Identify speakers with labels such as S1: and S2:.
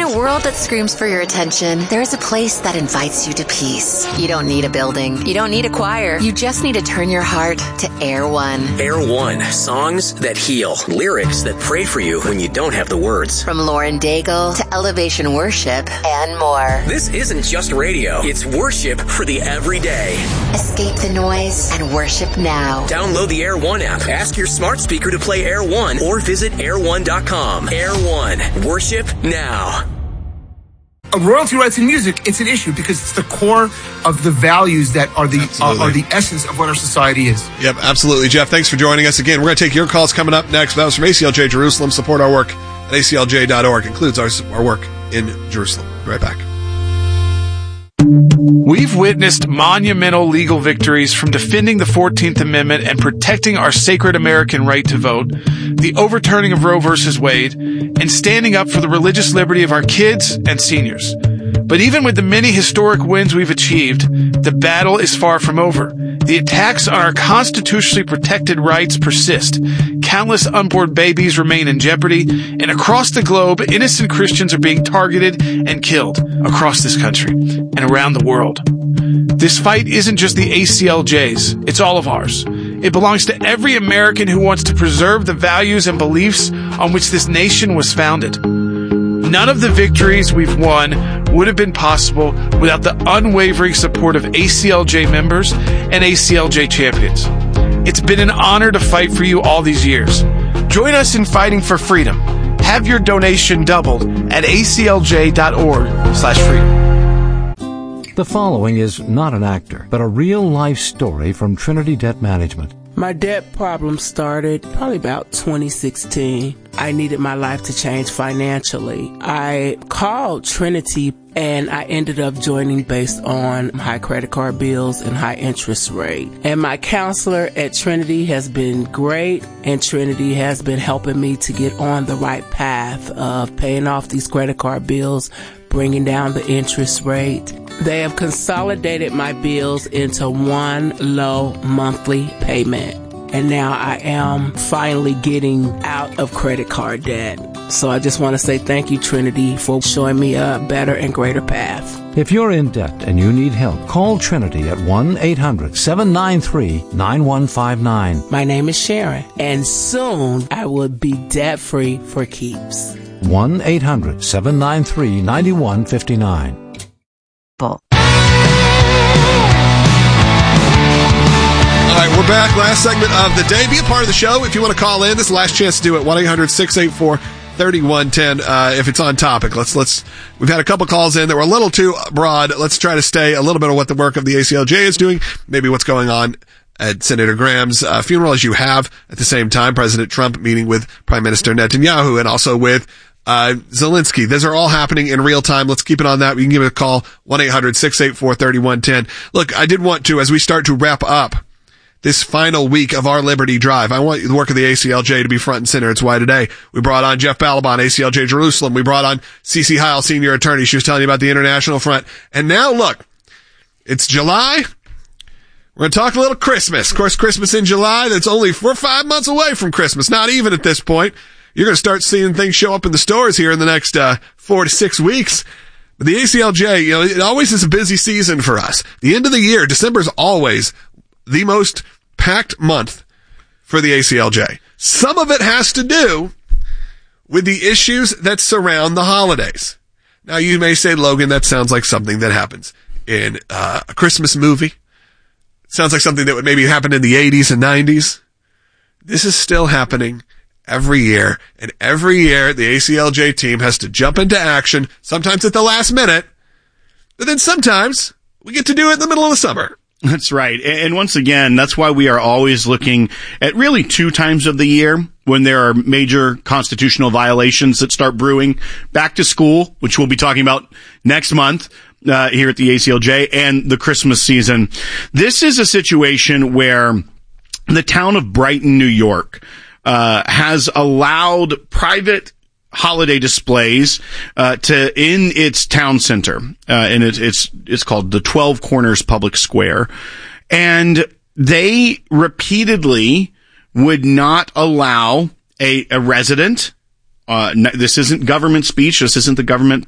S1: a world that screams for your attention, there is a place that invites you to peace. You don't need a building. You don't need a choir. You just need to turn your heart to Air One.
S2: Air One. Songs that heal. Lyrics that pray for you when you don't have the words.
S1: From Lauren Daigle to Elevation Worship and more.
S2: This isn't just radio. It's worship for the everyday.
S1: Escape the noise and worship now.
S2: Download the Air One app. Ask your smart speaker to play Air One or visit air1.com. Air One. Worship now.
S3: Royalty rights in music, it's an issue because it's the core of the values that are the essence of what our society is.
S4: Yep, absolutely. Jeff, thanks for joining us again. We're going to take your calls coming up next. That was from ACLJ Jerusalem. Support our work at aclj.org. Includes our work in Jerusalem. Be right back.
S5: We've witnessed monumental legal victories from defending the 14th Amendment and protecting our sacred American right to vote, the overturning of Roe v. Wade, and standing up for the religious liberty of our kids and seniors. But even with the many historic wins we've achieved, the battle is far from over. The attacks on our constitutionally protected rights persist. Countless unborn babies remain in jeopardy, and across the globe, innocent Christians are being targeted and killed across this country and around the world. This fight isn't just the ACLJ's, it's all of ours. It belongs to every American who wants to preserve the values and beliefs on which this nation was founded. None of the victories we've won would have been possible without the unwavering support of ACLJ members and ACLJ champions. It's been an honor to fight for you all these years. Join us in fighting for freedom. Have your donation doubled at aclj.org/freedom.
S6: The following is not an actor, but a real-life story from Trinity Debt Management.
S7: My debt problem started probably about 2016. I needed my life to change financially. I called Trinity and I ended up joining based on high credit card bills and high interest rate. And my counselor at Trinity has been great, and Trinity has been helping me to get on the right path of paying off these credit card bills, bringing down the interest rate. They have consolidated my bills into one low monthly payment. And now I am finally getting out of credit card debt. So I just want to say thank you, Trinity, for showing me a better and greater path.
S6: If you're in debt and you need help, call Trinity at 1-800-793-9159.
S7: My name is Sharon, and soon I will be debt-free for keeps.
S6: 1-800-793-9159.
S4: All right, we're back. Last segment of the day. Be a part of the show if you want to call in. This is the last chance to do it. 1-800-684-3110. If it's on topic, we've had a couple calls in that were a little too broad. Let's try to stay a little bit of what the work of the ACLJ is doing. Maybe what's going on at Senator Graham's funeral, as you have at the same time President Trump meeting with Prime Minister Netanyahu and also with Zelensky. Those are all happening in real time. Let's keep it on that. You can give it a call, 1-800-684-3110. Look, I did want to, as we start to wrap up this final week of our Liberty Drive, I want the work of the ACLJ to be front and center. It's why today we brought on Jeff Balaban, ACLJ Jerusalem. We brought on Cece Heil, senior attorney. She was telling you about the international front. And now, look, it's July. We're going to talk a little Christmas. Of course, Christmas in July, we're 5 months away from Christmas. Not even at this point. You're going to start seeing things show up in the stores here in the next 4 to 6 weeks. But the ACLJ, it always is a busy season for us. The end of the year, December is always the most packed month for the ACLJ. Some of it has to do with the issues that surround the holidays. Now, you may say, Logan, that sounds like something that happens in a Christmas movie. It sounds like something that would maybe happen in the 80s and 90s. This is still happening every year, and every year the ACLJ team has to jump into action, sometimes at the last minute, but then sometimes we get to do it in the middle of the summer.
S8: That's right. And once again, that's why we are always looking at really 2 times of the year when there are major constitutional violations that start brewing. Back to school, which we'll be talking about next month here at the ACLJ, and the Christmas season. This is a situation where the town of Brighton, New York, has allowed private holiday displays in its town center, and it's called the 12 Corners Public Square, and they repeatedly would not allow a resident. This isn't government speech. This isn't the government